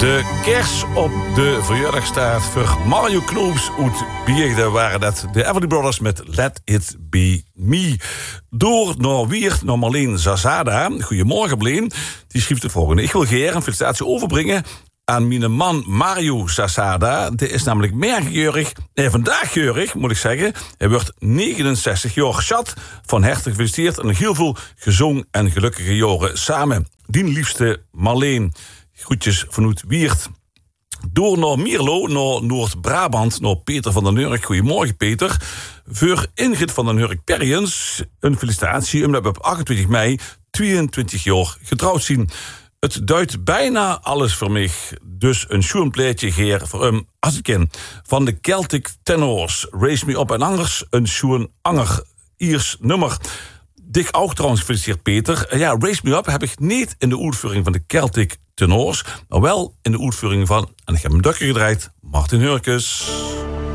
De kers op de verjaardag staat voor Mario Knoops uit Biegde waren dat de Everly Brothers met Let It Be Me. Door naar Wiert, naar Marleen Zazada. Goedemorgen, Marleen. Die schreef de volgende. Ik wil graag een felicitatie overbrengen aan mijn man Mario Zazada. Die is namelijk meerjarig, vandaag jeurig, moet ik zeggen. Hij wordt 69 jaar. Schat, van harte gefeliciteerd en heel veel gezond en gelukkige jaren samen. Dien liefste Marleen. Groetjes vanuit Wiert. Door naar Mierlo, naar Noord-Brabant, naar Peter van den Hurk. Goedemorgen, Peter. Voor Ingrid van den Hurk-Perjens een felicitatie, omdat we op 28 mei 22 jaar getrouwd zijn. Het duidt bijna alles voor mij. Dus een schoenpleetje geer voor hem als ik ken. Van de Celtic Tenors. Raise Me Up en Angers. Een schoen anger. Iers nummer. Dik ook trouwens gefeliciteerd, Peter. Ja, Raise Me Up heb ik niet in de uitvoering van de Celtic Tenors, maar wel in de uitvoering van, en ik heb hem dukker gedraaid, Martin Hurkes.